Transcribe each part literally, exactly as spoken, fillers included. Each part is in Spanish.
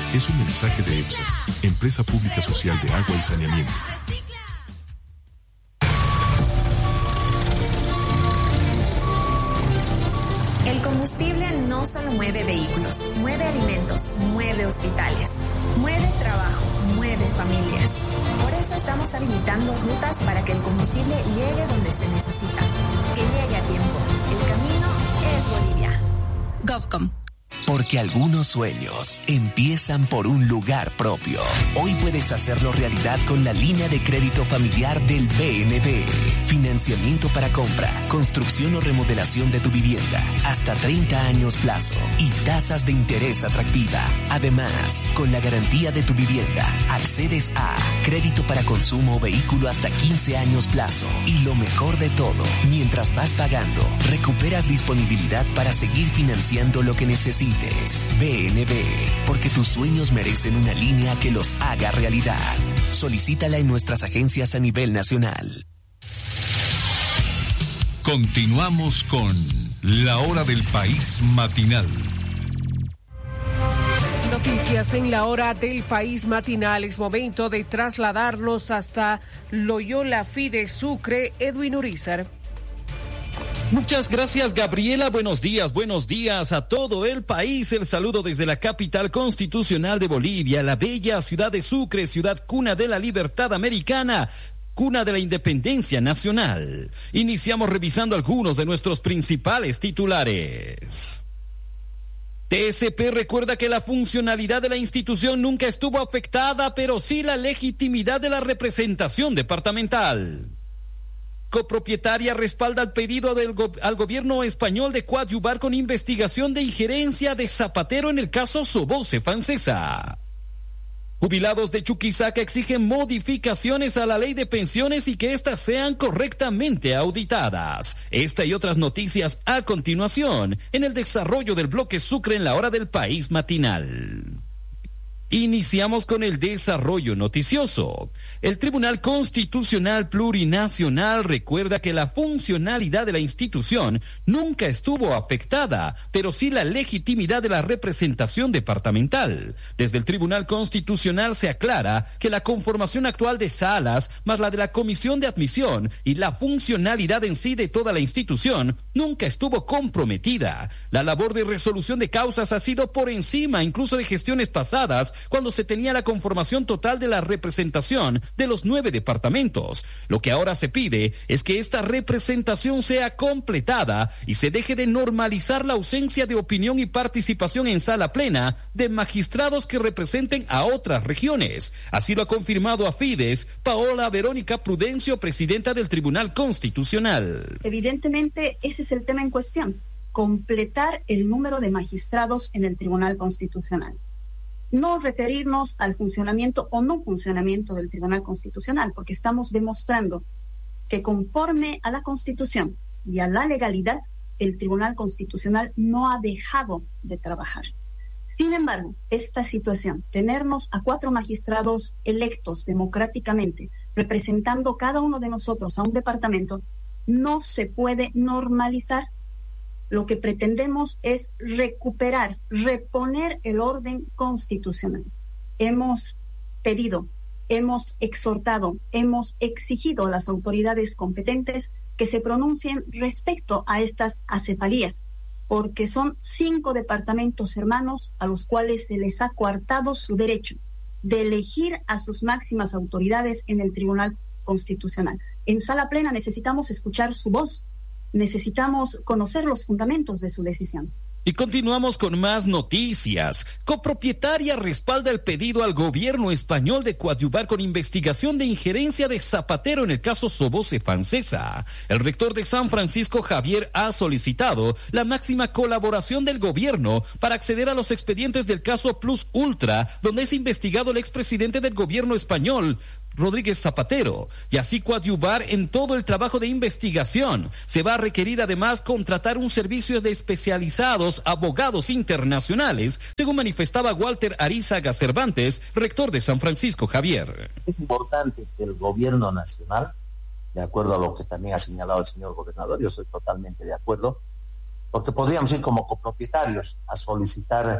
Es un mensaje de EPSAS, Empresa Pública Social de Agua y Saneamiento. El combustible no solo mueve vehículos, mueve alimentos, mueve hospitales, mueve trabajo, mueve familias. Por eso estamos habilitando rutas para que el combustible llegue donde se necesita, que llegue a tiempo. El camino es Bolivia. GovCom. Porque algunos sueños empiezan por un lugar propio. Hoy puedes hacerlo realidad con la línea de crédito familiar del B N D. Financiamiento para compra, construcción o remodelación de tu vivienda, hasta treinta años plazo y tasas de interés atractiva. Además, con la garantía de tu vivienda, accedes a crédito para consumo o vehículo hasta quince años plazo. Y lo mejor de todo, mientras vas pagando, recuperas disponibilidad para seguir financiando lo que necesites. B N B, porque tus sueños merecen una línea que los haga realidad. Solicítala en nuestras agencias a nivel nacional. Continuamos con La Hora del País Matinal. Noticias en La Hora del País Matinal. Es momento de trasladarlos hasta Loyola Fide Sucre. Edwin Urizar. Muchas gracias, Gabriela. Buenos días, buenos días a todo el país. El saludo desde la capital constitucional de Bolivia, la bella ciudad de Sucre, ciudad cuna de la libertad americana, cuna de la independencia nacional. Iniciamos revisando algunos de nuestros principales titulares. T S P recuerda que la funcionalidad de la institución nunca estuvo afectada, pero sí la legitimidad de la representación departamental. Copropietaria respalda el pedido del go- al gobierno español de coadyuvar con investigación de injerencia de Zapatero en el caso Soboce Francesa. Jubilados de Chuquisaca exigen modificaciones a la ley de pensiones y que éstas sean correctamente auditadas. Esta y otras noticias a continuación en el desarrollo del bloque Sucre en La Hora del País Matinal. Iniciamos con el desarrollo noticioso. El Tribunal Constitucional Plurinacional recuerda que la funcionalidad de la institución nunca estuvo afectada, pero sí la legitimidad de la representación departamental. Desde el Tribunal Constitucional se aclara que la conformación actual de salas, más la de la Comisión de Admisión y la funcionalidad en sí de toda la institución, nunca estuvo comprometida. La labor de resolución de causas ha sido por encima incluso de gestiones pasadas, cuando se tenía la conformación total de la representación de los nueve departamentos. Lo que ahora se pide es que esta representación sea completada y se deje de normalizar la ausencia de opinión y participación en sala plena de magistrados que representen a otras regiones. Así lo ha confirmado a Fides Paola Verónica Prudencio, presidenta del Tribunal Constitucional. Evidentemente, ese es el tema en cuestión, completar el número de magistrados en el Tribunal Constitucional. No referirnos al funcionamiento o no funcionamiento del Tribunal Constitucional, porque estamos demostrando que conforme a la Constitución y a la legalidad, el Tribunal Constitucional no ha dejado de trabajar. Sin embargo, esta situación, tenernos a cuatro magistrados electos democráticamente, representando cada uno de nosotros a un departamento, no se puede normalizar. Lo que pretendemos es recuperar, reponer el orden constitucional. Hemos pedido, hemos exhortado, hemos exigido a las autoridades competentes que se pronuncien respecto a estas acefalías, porque son cinco departamentos hermanos a los cuales se les ha coartado su derecho de elegir a sus máximas autoridades en el Tribunal Constitucional. En sala plena necesitamos escuchar su voz. Necesitamos conocer los fundamentos de su decisión. Y continuamos con más noticias. Copropietaria respalda el pedido al gobierno español de coadyuvar con investigación de injerencia de Zapatero en el caso Soboce Francesa. El rector de San Francisco, Javier, ha solicitado la máxima colaboración del gobierno para acceder a los expedientes del caso Plus Ultra, donde es investigado el expresidente del gobierno español, Rodríguez Zapatero, y así coadyuvar en todo el trabajo de investigación. Se va a requerir además contratar un servicio de especializados abogados internacionales, según manifestaba Walter Arizaga Cervantes, rector de San Francisco Javier. Es importante que el gobierno nacional, de acuerdo a lo que también ha señalado el señor gobernador, yo soy totalmente de acuerdo, porque podríamos ir como copropietarios a solicitar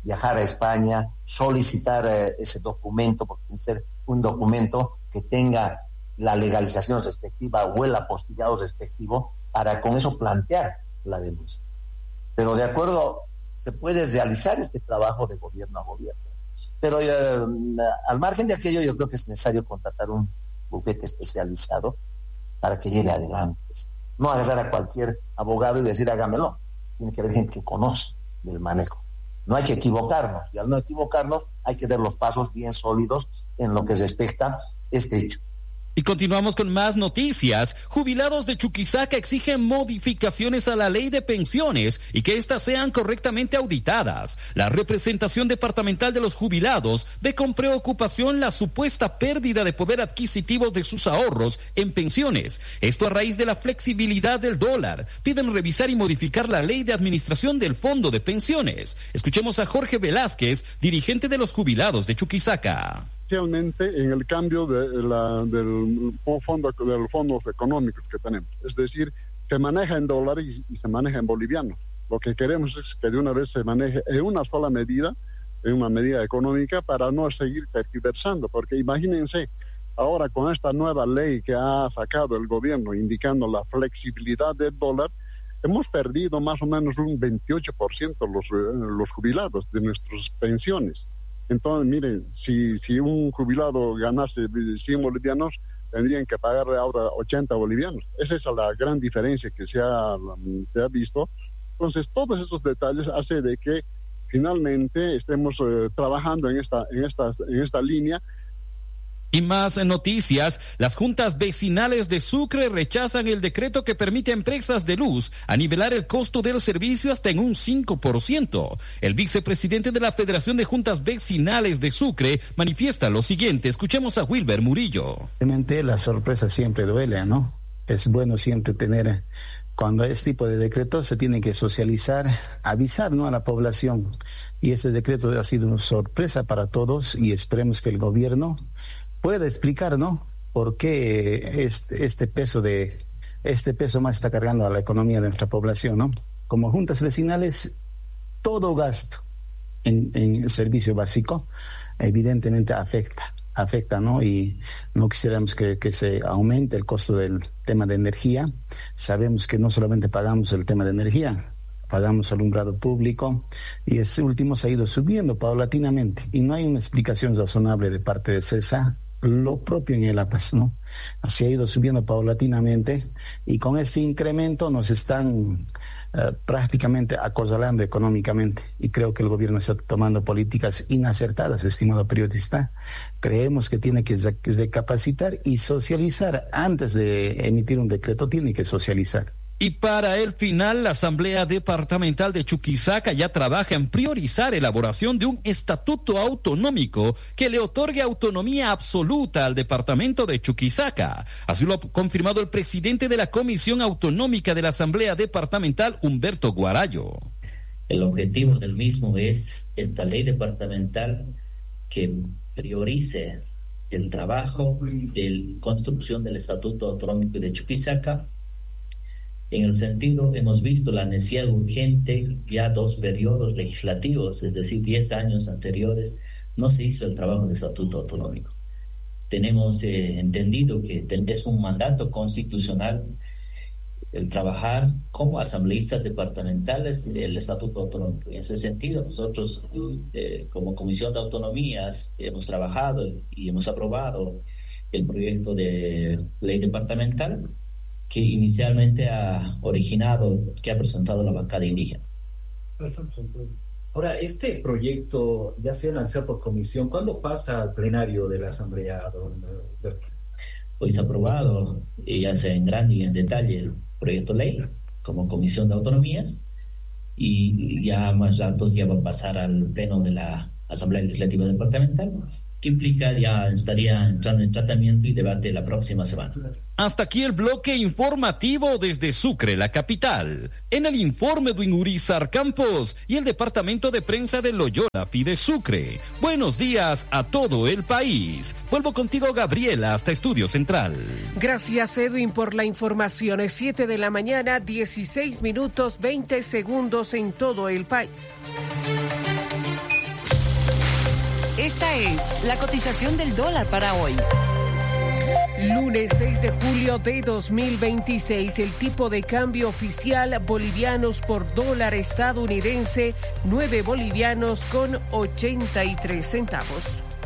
viajar a España, solicitar eh, ese documento, porque tiene que ser un documento que tenga la legalización respectiva o el apostillado respectivo, para con eso plantear la denuncia. Pero de acuerdo, se puede realizar este trabajo de gobierno a gobierno. Pero eh, al margen de aquello, yo creo que es necesario contratar un bufete especializado para que lleve adelante. No agarrar a cualquier abogado y decir hágamelo. Tiene que haber gente que conoce del manejo. No hay que equivocarnos, y al no equivocarnos hay que dar los pasos bien sólidos en lo que respecta este hecho. Y continuamos con más noticias. Jubilados de Chuquisaca exigen modificaciones a la ley de pensiones y que éstas sean correctamente auditadas. La representación departamental de los jubilados ve con preocupación la supuesta pérdida de poder adquisitivo de sus ahorros en pensiones. Esto a raíz de la flexibilidad del dólar. Piden revisar y modificar la ley de administración del fondo de pensiones. Escuchemos a Jorge Velázquez, dirigente de los jubilados de Chuquisaca. Especialmente en el cambio de la, del fondo de los fondos económicos que tenemos. Es decir, se maneja en dólares y, y se maneja en bolivianos. Lo que queremos es que de una vez se maneje en una sola medida, en una medida económica, para no seguir tergiversando. Porque imagínense, ahora con esta nueva ley que ha sacado el gobierno indicando la flexibilidad del dólar, hemos perdido más o menos un veintiocho por ciento los, los jubilados de nuestras pensiones. Entonces, miren, si, si un jubilado ganase cien bolivianos, tendrían que pagarle ahora ochenta bolivianos. Esa es la gran diferencia que se ha, se ha visto. Entonces, todos esos detalles hacen de que finalmente estemos eh, trabajando en esta, en, esta, en esta línea. Y más noticias, las juntas vecinales de Sucre rechazan el decreto que permite a empresas de luz a nivelar el costo del servicio hasta en un cinco por ciento. El vicepresidente de la Federación de Juntas Vecinales de Sucre manifiesta lo siguiente. Escuchemos a Wilber Murillo. Realmente la sorpresa siempre duele, ¿no? Es bueno siempre tener, cuando este tipo de decretos se tiene que socializar, avisar, ¿no?, a la población. Y ese decreto ha sido una sorpresa para todos y esperemos que el gobierno puede explicar, ¿no?, por qué este, este peso de este peso más está cargando a la economía de nuestra población, ¿no? Como juntas vecinales, todo gasto en, en servicio básico evidentemente afecta, afecta, ¿no? Y no quisiéramos que, que se aumente el costo del tema de energía. Sabemos que no solamente pagamos el tema de energía, pagamos alumbrado público, y ese último se ha ido subiendo paulatinamente y no hay una explicación razonable de parte de CESA. Lo propio en el A P A S, ¿no? Así ha ido subiendo paulatinamente y con ese incremento nos están uh, prácticamente acorralando económicamente, y creo que el gobierno está tomando políticas inacertadas, estimado periodista. Creemos que tiene que recapacitar y socializar. Antes de emitir un decreto tiene que socializar. Y para el final, la Asamblea Departamental de Chuquisaca ya trabaja en priorizar elaboración de un estatuto autonómico que le otorgue autonomía absoluta al departamento de Chuquisaca. Así lo ha confirmado el presidente de la Comisión Autonómica de la Asamblea Departamental, Humberto Guarayo. El objetivo del mismo es esta ley departamental que priorice el trabajo de construcción del estatuto autonómico de Chuquisaca. En el sentido, hemos visto la necesidad urgente, ya dos periodos legislativos, es decir, diez años anteriores, no se hizo el trabajo de estatuto autonómico. Tenemos eh, entendido que es un mandato constitucional el trabajar como asambleístas departamentales el estatuto autonómico. En ese sentido, nosotros eh, como Comisión de Autonomías hemos trabajado y hemos aprobado el proyecto de ley departamental que inicialmente ha originado, que ha presentado la bancada indígena. Ahora, este proyecto ya se lanzó por comisión. ¿Cuándo pasa al plenario de la Asamblea, don Berto? Hoy se ha aprobado, y ya se en grande y en detalle, el proyecto de ley como Comisión de Autonomías, y ya más ratos ya va a pasar al pleno de la Asamblea Legislativa Departamental, que implica ya estaría entrando en tratamiento y debate la próxima semana. Hasta aquí el bloque informativo desde Sucre, la capital. En el informe de Inurizar Campos y el departamento de prensa de Loyola Pide Sucre. Buenos días a todo el país. Vuelvo contigo, Gabriela, hasta Estudio Central. Gracias, Edwin, por la información. Es siete de la mañana, dieciséis minutos, veinte segundos en todo el país. Esta es la cotización del dólar para hoy. Lunes seis de julio de dos mil veintiséis, el tipo de cambio oficial bolivianos por dólar estadounidense, nueve bolivianos con ochenta y tres centavos.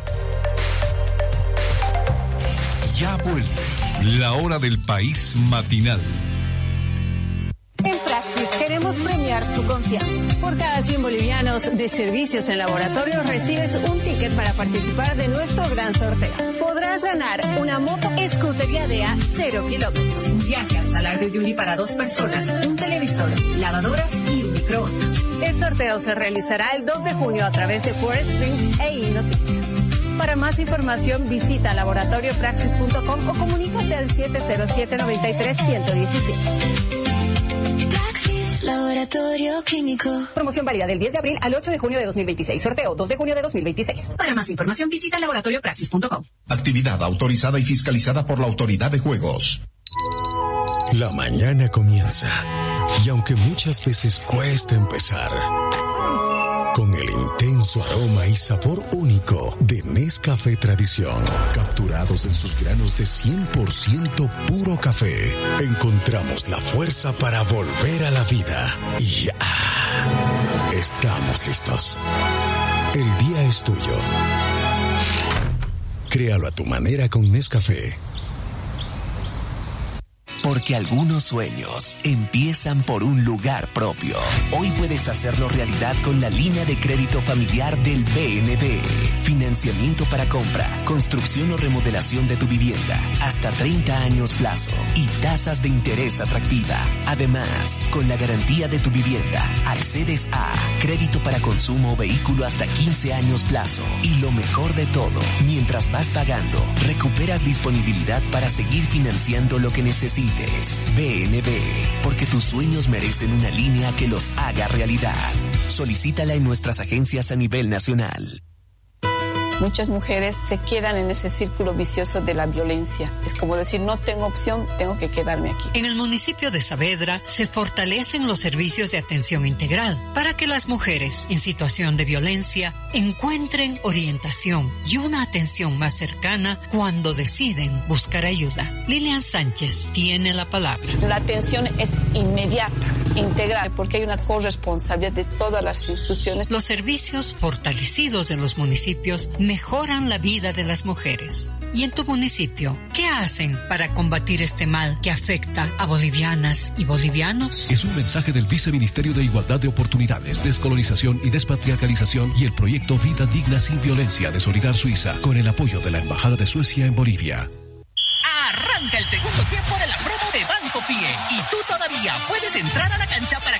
Ya vuelve la hora del país matinal. En Praxis queremos premiar tu confianza. Por cada cien bolivianos de servicios en laboratorio recibes un ticket para participar de nuestro gran sorteo. Podrás ganar una moto escudería de a cero kilómetros, un viaje al Salar de Uyuni para dos personas, un televisor, lavadoras y un microondas. El sorteo se realizará el dos de junio a través de Forest Spring e iNoticias. Para más información visita laboratorio praxis punto com o comunícate al siete cero siete, nueve tres, uno uno siete. Praxis, Laboratorio Clínico. Promoción válida del diez de abril al ocho de junio de dos mil veintiséis. Sorteo dos de junio de dos mil veintiséis. Para más información visita laboratorio praxis punto com. Actividad autorizada y fiscalizada por la Autoridad de Juegos. La mañana comienza y aunque muchas veces cuesta empezar, con el intenso aroma y sabor único de Nescafé Tradición, capturados en sus granos de cien por ciento puro café, encontramos la fuerza para volver a la vida y ah, estamos listos. El día es tuyo. Créalo a tu manera con Nescafé. Porque algunos sueños empiezan por un lugar propio. Hoy puedes hacerlo realidad con la línea de crédito familiar del B N B. Financiamiento para compra, construcción o remodelación de tu vivienda, hasta treinta años plazo y tasas de interés atractiva. Además, con la garantía de tu vivienda, accedes a crédito para consumo o vehículo hasta quince años plazo. Y lo mejor de todo, mientras vas pagando, recuperas disponibilidad para seguir financiando lo que necesites. B N B, porque tus sueños merecen una línea que los haga realidad. Solicítala en nuestras agencias a nivel nacional. Muchas mujeres se quedan en ese círculo vicioso de la violencia. Es como decir, no tengo opción, tengo que quedarme aquí. En el municipio de Saavedra se fortalecen los servicios de atención integral para que las mujeres en situación de violencia encuentren orientación y una atención más cercana cuando deciden buscar ayuda. Lilian Sánchez tiene la palabra. La atención es inmediata, integral, porque hay una corresponsabilidad de todas las instituciones. Los servicios fortalecidos de los municipios mejoran la vida de las mujeres. ¿Y en tu municipio, qué hacen para combatir este mal que afecta a bolivianas y bolivianos? Es un mensaje del Viceministerio de Igualdad de Oportunidades, Descolonización y Despatriarcalización y el proyecto Vida Digna Sin Violencia de Solidar Suiza, con el apoyo de la Embajada de Suecia en Bolivia. Arranca el segundo tiempo de la promo de Banco Pie y tú todavía puedes entrar a la cancha para